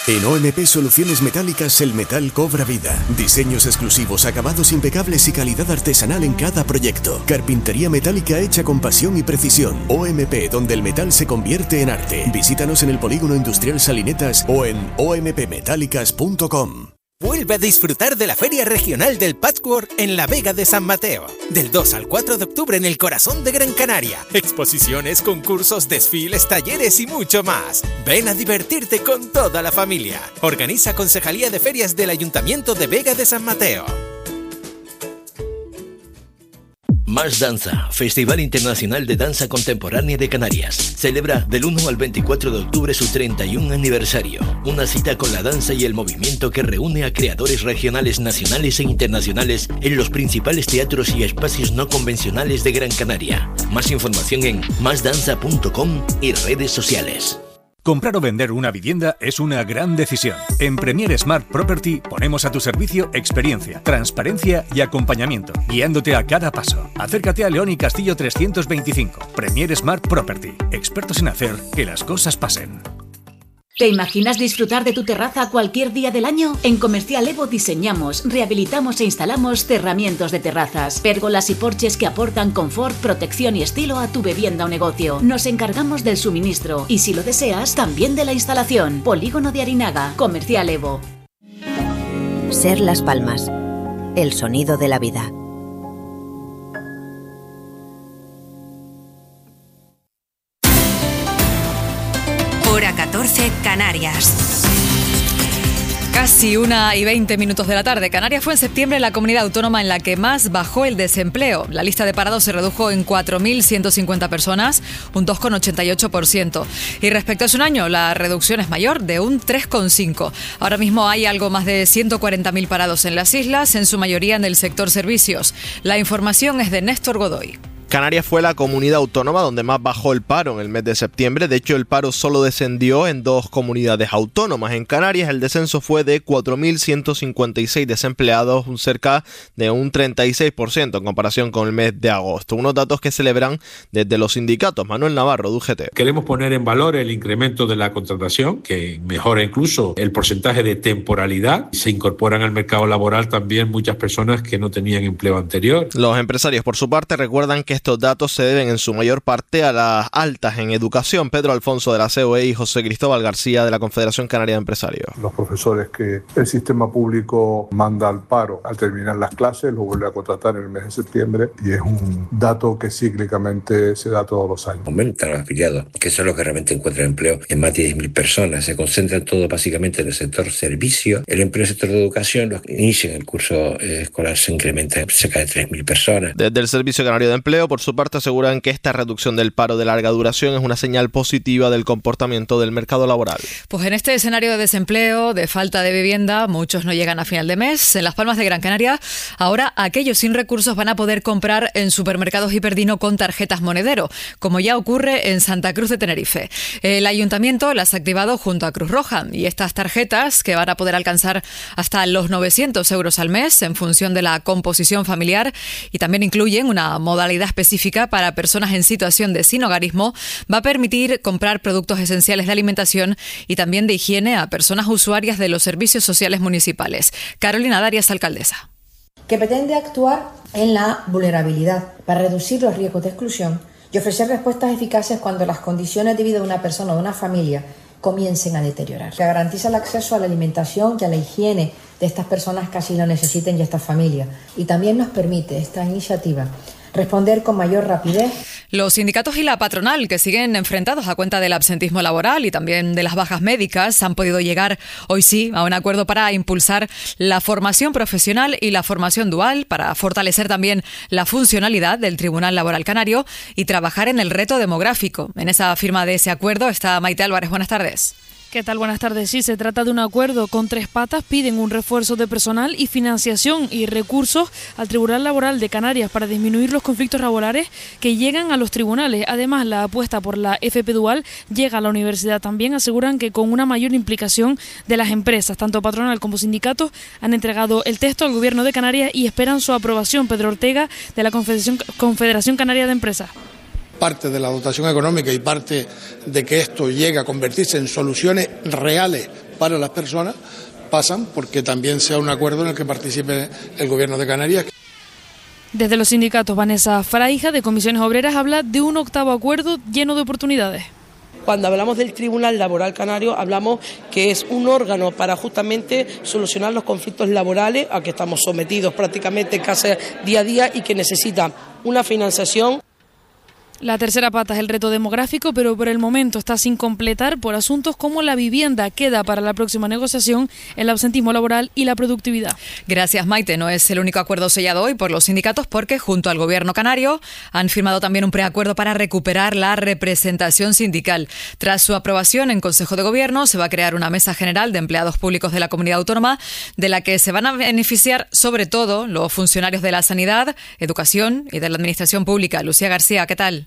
En OMP Soluciones Metálicas el metal cobra vida. Diseños exclusivos, acabados impecables y calidad artesanal en cada proyecto. Carpintería metálica hecha con pasión y precisión. OMP, donde el metal se convierte en arte. Visítanos en el Polígono Industrial Salinetas o en ompmetálicas.com. Vuelve a disfrutar de la Feria Regional del Patchwork en la Vega de San Mateo. Del 2 al 4 de octubre en el corazón de Gran Canaria. Exposiciones, concursos, desfiles, talleres y mucho más. Ven a divertirte con toda la familia. Organiza Concejalía de Ferias del Ayuntamiento de Vega de San Mateo. Más Danza, Festival Internacional de Danza Contemporánea de Canarias. Celebra del 1 al 24 de octubre su 31 aniversario. Una cita con la danza y el movimiento que reúne a creadores regionales, nacionales e internacionales en los principales teatros y espacios no convencionales de Gran Canaria. Más información en másdanza.com y redes sociales. Comprar o vender una vivienda es una gran decisión. En Premier Smart Property ponemos a tu servicio experiencia, transparencia y acompañamiento, guiándote a cada paso. Acércate a León y Castillo 325. Premier Smart Property, expertos en hacer que las cosas pasen. ¿Te imaginas disfrutar de tu terraza cualquier día del año? En Comercial Evo diseñamos, rehabilitamos e instalamos cerramientos de terrazas, pérgolas y porches que aportan confort, protección y estilo a tu vivienda o negocio. Nos encargamos del suministro y, si lo deseas, también de la instalación. Polígono de Arinaga, Comercial Evo. Ser Las Palmas, el sonido de la vida. Hora 14, Canarias. Casi 1:20 de la tarde. Canarias fue en septiembre la comunidad autónoma en la que más bajó el desempleo. La lista de parados se redujo en 4.150 personas, un 2,88%. Y respecto a hace un año, la reducción es mayor, de un 3,5%. Ahora mismo hay algo más de 140.000 parados en las islas, en su mayoría en el sector servicios. La información es de Néstor Godoy. Canarias fue la comunidad autónoma donde más bajó el paro en el mes de septiembre. De hecho, el paro solo descendió en 2 comunidades autónomas. En Canarias, el descenso fue de 4.156 desempleados, un cerca de un 36% en comparación con el mes de agosto. Unos datos que celebran desde los sindicatos. Manuel Navarro, de UGT. Queremos poner en valor el incremento de la contratación, que mejora incluso el porcentaje de temporalidad. Se incorporan al mercado laboral también muchas personas que no tenían empleo anterior. Los empresarios, por su parte, recuerdan que estos datos se deben en su mayor parte a las altas en educación. Pedro Alfonso de la COE y José Cristóbal García de la Confederación Canaria de Empresarios. Los profesores que el sistema público manda al paro al terminar las clases, los vuelve a contratar en el mes de septiembre y es un dato que cíclicamente se da todos los años. Aumentan los afiliados, que son los que realmente encuentran empleo en más de 10.000 personas. Se concentran todo básicamente en el sector servicio. El empleo en el sector de educación, los que inician el curso escolar, se incrementa en cerca de 3.000 personas. Desde el Servicio Canario de Empleo, por su parte, aseguran que esta reducción del paro de larga duración es una señal positiva del comportamiento del mercado laboral. Pues en este escenario de desempleo, de falta de vivienda, muchos no llegan a final de mes. En Las Palmas de Gran Canaria, ahora aquellos sin recursos van a poder comprar en supermercados Hiperdino con tarjetas Monedero, como ya ocurre en Santa Cruz de Tenerife. El ayuntamiento las ha activado junto a Cruz Roja y estas tarjetas, que van a poder alcanzar hasta los 900 euros al mes en función de la composición familiar, y también incluyen una modalidad específica para personas en situación de sinhogarismo, va a permitir comprar productos esenciales de alimentación y también de higiene a personas usuarias de los servicios sociales municipales. Carolina Darias, alcaldesa. Que pretende actuar en la vulnerabilidad para reducir los riesgos de exclusión y ofrecer respuestas eficaces cuando las condiciones de vida de una persona o de una familia comiencen a deteriorar. Que garantiza el acceso a la alimentación y a la higiene de estas personas que así lo necesiten y estas familias. Y también nos permite esta iniciativa responder con mayor rapidez. Los sindicatos y la patronal, que siguen enfrentados a cuenta del absentismo laboral y también de las bajas médicas, han podido llegar hoy sí a un acuerdo para impulsar la formación profesional y la formación dual, para fortalecer también la funcionalidad del Tribunal Laboral Canario y trabajar en el reto demográfico. En esa firma de ese acuerdo está Maite Álvarez. Buenas tardes. ¿Qué tal? Buenas tardes. Sí, se trata de un acuerdo con 3 patas. Piden un refuerzo de personal y financiación y recursos al Tribunal Laboral de Canarias para disminuir los conflictos laborales que llegan a los tribunales. Además, la apuesta por la FP Dual llega a la universidad también. Aseguran que con una mayor implicación de las empresas, tanto patronal como sindicatos, han entregado el texto al Gobierno de Canarias y esperan su aprobación. Pedro Ortega, de la Confederación Canaria de Empresas. Parte de la dotación económica y parte de que esto llegue a convertirse en soluciones reales para las personas pasan porque también sea un acuerdo en el que participe el Gobierno de Canarias. Desde los sindicatos, Vanessa Fraija, de Comisiones Obreras, habla de un octavo acuerdo lleno de oportunidades. Cuando hablamos del Tribunal Laboral Canario, hablamos que es un órgano para justamente solucionar los conflictos laborales a que estamos sometidos prácticamente casi día a día y que necesita una financiación. La tercera pata es el reto demográfico, pero por el momento está sin completar por asuntos como la vivienda. Queda para la próxima negociación el absentismo laboral y la productividad. Gracias, Maite. No es el único acuerdo sellado hoy por los sindicatos porque junto al Gobierno canario han firmado también un preacuerdo para recuperar la representación sindical. Tras su aprobación en Consejo de Gobierno se va a crear una mesa general de empleados públicos de la comunidad autónoma de la que se van a beneficiar sobre todo los funcionarios de la sanidad, educación y de la administración pública. Lucía García, ¿qué tal?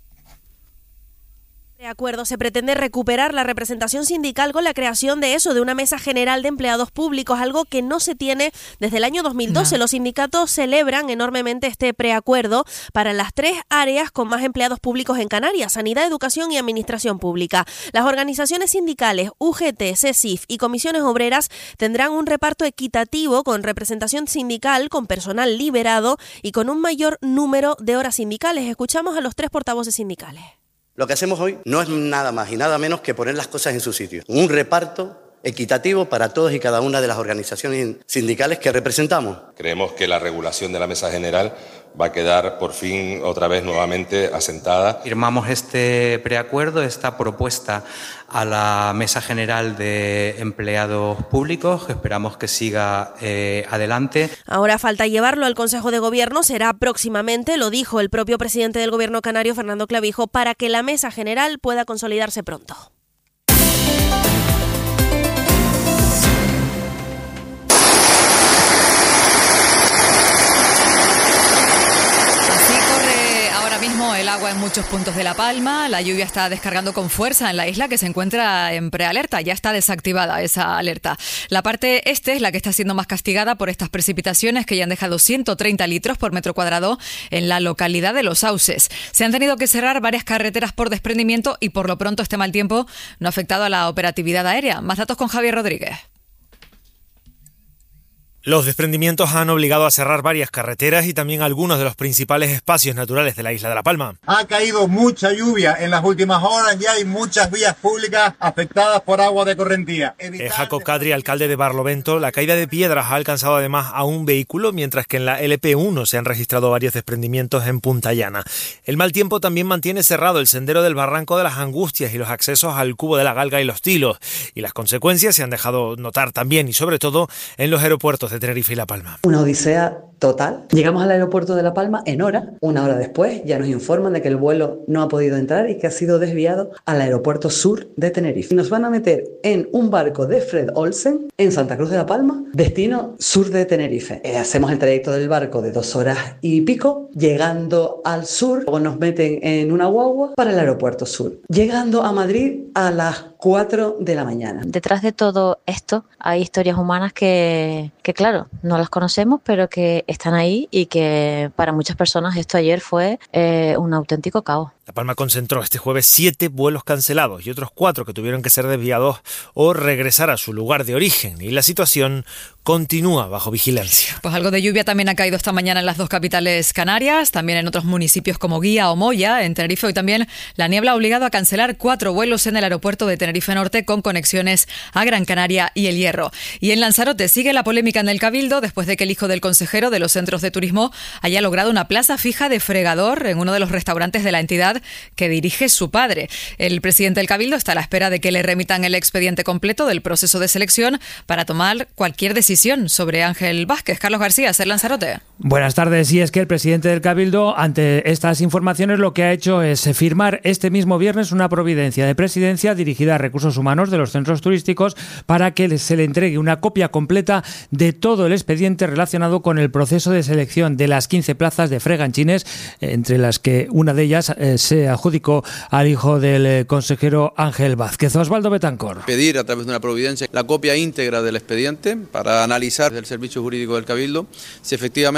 De acuerdo, se pretende recuperar la representación sindical con la creación de una mesa general de empleados públicos, algo que no se tiene desde el año 2012. Los sindicatos celebran enormemente este preacuerdo para las 3 áreas con más empleados públicos en Canarias: sanidad, educación y administración pública. Las organizaciones sindicales UGT, CESIF y Comisiones Obreras tendrán un reparto equitativo con representación sindical, con personal liberado y con un mayor número de horas sindicales. Escuchamos a los 3 portavoces sindicales. Lo que hacemos hoy no es nada más y nada menos que poner las cosas en su sitio. Un reparto equitativo para todas y cada una de las organizaciones sindicales que representamos. Creemos que la regulación de la Mesa General va a quedar por fin otra vez nuevamente asentada. Firmamos este preacuerdo, esta propuesta a la Mesa General de Empleados Públicos, que esperamos que siga adelante. Ahora falta llevarlo al Consejo de Gobierno, será próximamente, lo dijo el propio presidente del Gobierno canario, Fernando Clavijo, para que la Mesa General pueda consolidarse pronto. El agua en muchos puntos de La Palma, la lluvia está descargando con fuerza en la isla que se encuentra en prealerta, ya está desactivada esa alerta. La parte este es la que está siendo más castigada por estas precipitaciones que ya han dejado 130 litros por metro cuadrado en la localidad de Los Sauces. Se han tenido que cerrar varias carreteras por desprendimiento y por lo pronto este mal tiempo no ha afectado a la operatividad aérea. Más datos con Javier Rodríguez. Los desprendimientos han obligado a cerrar varias carreteras y también algunos de los principales espacios naturales de la isla de La Palma. Ha caído mucha lluvia en las últimas horas y hay muchas vías públicas afectadas por agua de correntía. Jacob Kadri, alcalde de Barlovento, la caída de piedras ha alcanzado además a un vehículo, mientras que en la LP1 se han registrado varios desprendimientos en Punta Llana. El mal tiempo también mantiene cerrado el sendero del Barranco de las Angustias y los accesos al Cubo de la Galga y Los Tilos. Y las consecuencias se han dejado notar también y sobre todo en los aeropuertos de Tenerife y La Palma. Una odisea total. Llegamos al aeropuerto de La Palma en hora. Una hora después ya nos informan de que el vuelo no ha podido entrar y que ha sido desviado al aeropuerto sur de Tenerife. Nos van a meter en un barco de Fred Olsen en Santa Cruz de La Palma, destino sur de Tenerife. Hacemos el trayecto del barco de 2 horas y pico, llegando al sur, luego nos meten en una guagua para el aeropuerto sur, llegando a Madrid a las 4 de la mañana. Detrás de todo esto hay historias humanas que claro, no las conocemos, pero que están ahí y que para muchas personas esto ayer fue un auténtico caos. La Palma concentró este jueves 7 vuelos cancelados y otros 4 que tuvieron que ser desviados o regresar a su lugar de origen. Y la situación continúa bajo vigilancia. Pues algo de lluvia también ha caído esta mañana en las 2 capitales canarias, también en otros municipios como Guía o Moya. En Tenerife hoy también la niebla ha obligado a cancelar 4 vuelos en el aeropuerto de Tenerife Norte con conexiones a Gran Canaria y El Hierro. Y en Lanzarote sigue la polémica en el Cabildo después de que el hijo del consejero de los centros de turismo haya logrado una plaza fija de fregador en uno de los restaurantes de la entidad que dirige su padre. El presidente del Cabildo está a la espera de que le remitan el expediente completo del proceso de selección para tomar cualquier decisión sobre Ángel Vázquez. Carlos García, SER Lanzarote. Buenas tardes. Y es que el presidente del Cabildo, ante estas informaciones, lo que ha hecho es firmar este mismo viernes una providencia de presidencia dirigida a recursos humanos de los centros turísticos para que se le entregue una copia completa de todo el expediente relacionado con el proceso de selección de las 15 plazas de freganchines, entre las que una de ellas se adjudicó al hijo del consejero Ángel Vázquez. Osvaldo Betancor. Pedir a través de una providencia la copia íntegra del expediente para analizar el servicio jurídico del Cabildo si efectivamente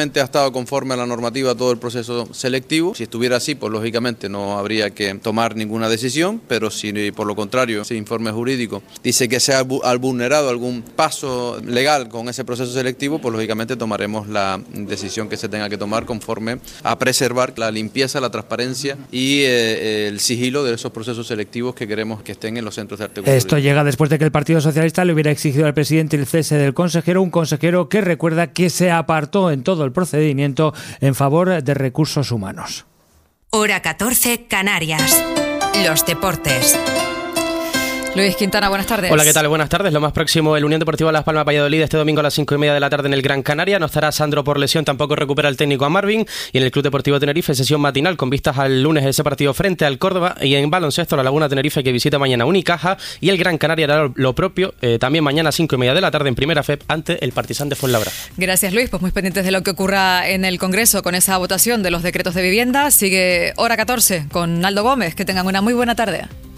lógicamente ha estado conforme a la normativa todo el proceso selectivo. Si estuviera así, pues lógicamente no habría que tomar ninguna decisión, pero si por lo contrario ese informe jurídico dice que se ha vulnerado algún paso legal con ese proceso selectivo, pues lógicamente tomaremos la decisión que se tenga que tomar conforme a preservar la limpieza, la transparencia y el sigilo de esos procesos selectivos que queremos que estén en los centros de arte cultural. Esto llega después de que el Partido Socialista le hubiera exigido al presidente el cese del consejero, un consejero que recuerda que se apartó en todo el procedimiento en favor de recursos humanos. Hora 14, Canarias. Los deportes. Luis Quintana, buenas tardes. Hola, ¿qué tal? Buenas tardes. Lo más próximo, el Unión Deportiva Las Palmas Valladolid este domingo a las 5:30 de la tarde en el Gran Canaria. No estará Sandro por lesión, tampoco recupera el técnico a Marvin. Y en el Club Deportivo Tenerife, sesión matinal con vistas al lunes ese partido frente al Córdoba. Y en baloncesto, la Laguna Tenerife que visita mañana Unicaja. Y el Gran Canaria hará lo propio también mañana a 5:30 de la tarde en Primera FEP ante el Partizan de Fuenlabrada. Gracias, Luis. Pues muy pendientes de lo que ocurra en el Congreso con esa votación de los decretos de vivienda. Sigue Hora 14 con Naldo Gómez. Que tengan una muy buena tarde.